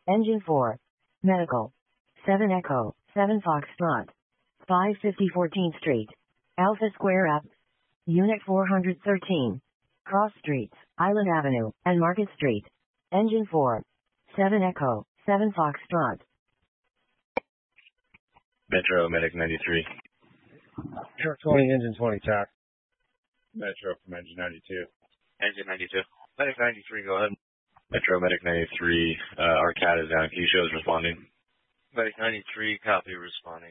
Engine 4. Medical. 7 Echo, 7 Foxtrot. 550 14th Street. Alpha Square Up. Unit 413. Cross Streets, Island Avenue, and Market Street. Engine 4. 7 Echo, 7 Foxtrot. Metro, Medic 93. Truck 20, Engine 20, TAC. Metro from Engine 92. Engine 92. Medic 93, go ahead. Metro, Medic 93, our cat is down. Can you show us responding? Medic 93, copy, responding.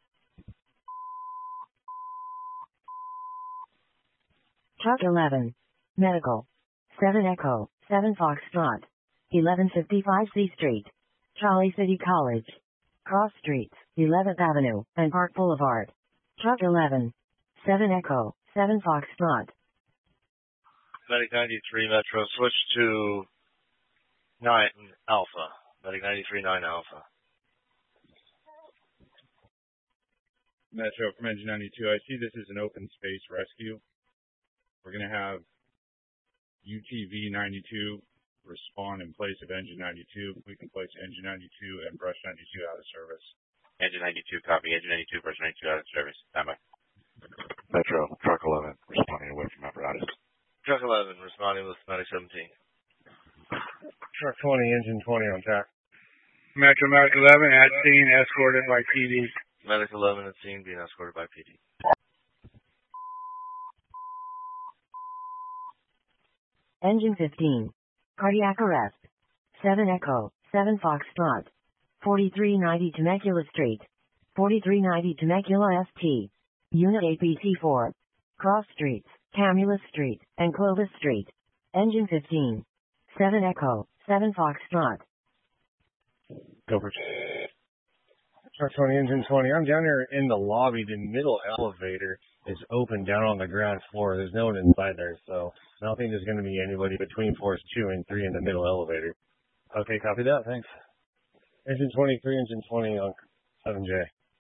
Truck 11. Medical. 7 Echo, 7 Foxtrot. 1155 C Street. Charlie City College. Cross Streets, 11th Avenue, and Park Boulevard. Truck 11. 7 Echo, 7 Foxtrot. Medic 93, Metro, switch to 9 Alpha. Medic 93, 9 Alpha. Metro from Engine 92, I see this is an open space rescue. We're going to have UTV 92 respond in place of Engine 92. We can place Engine 92 and Brush 92 out of service. Engine 92, copy. Engine 92, Brush 92 out of service. Stand by. Metro, Truck 11, responding away from apparatus. Truck 11, responding with Medic 17. Truck 20, Engine 20 on TAC. Metro, Medic 11 at scene, escorted by PD. Medic 11 at scene, being escorted by PD. Engine 15. Cardiac arrest. 7 Echo, 7 Foxtrot. 4390 Temecula Street. 4390 Temecula ST. Unit APC 4. Cross Streets, Camulus Street, and Clovis Street. Engine 15. 7 Echo, 7 Foxtrot. Go for Truck 20, Engine 20. I'm down here in the lobby. The middle elevator is open down on the ground floor. There's no one inside there, so I don't think there's going to be anybody between floors 2 and 3 in the middle elevator. Okay, copy that. Thanks. Engine 23, Engine 20 on 7J.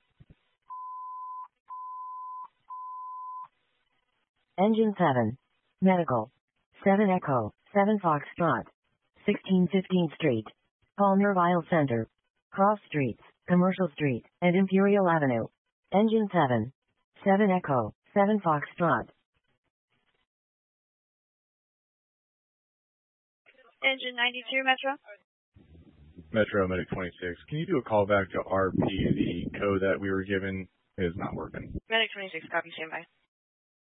Engine 7. Medical. 7 Echo, 7 Foxtrot. 1615th Street. Palmerville Center. Cross Streets, Commercial Street, and Imperial Avenue. Engine 7. 7 Echo, 7 Foxtrot. Engine 92, Metro. Metro, Medic 26. Can you do a call back to RP? The code that we were given is not working. Medic 26, copy, stand by.